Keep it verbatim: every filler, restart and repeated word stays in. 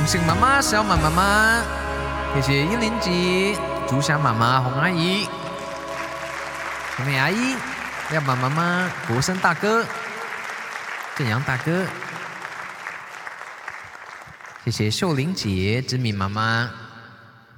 红星妈妈、小满妈妈，谢谢英玲姐、朱霞妈妈、洪阿姨、红梅阿姨、亮宝妈妈、国生大哥、正阳大哥，谢谢秀玲姐、知敏妈妈。